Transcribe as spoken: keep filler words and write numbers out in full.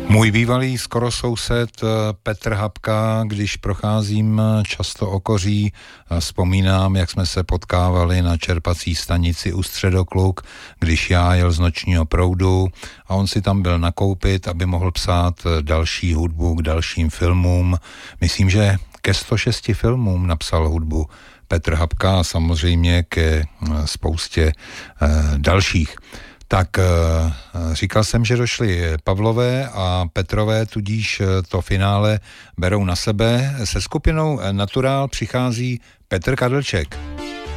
Můj bývalý skoro soused Petr Habka, když procházím často Okoří, vzpomínám, jak jsme se potkávali na čerpací stanici u Středokluk, když já jel z nočního proudu a on si tam byl nakoupit, aby mohl psát další hudbu k dalším filmům. Myslím, že ke sto šesti filmům napsal hudbu Petr Habka a samozřejmě ke spoustě eh, dalších. Tak říkal jsem, že došli Pavlové a Petrové, tudíž to finále berou na sebe. Se skupinou Natural přichází Petr Kadlček.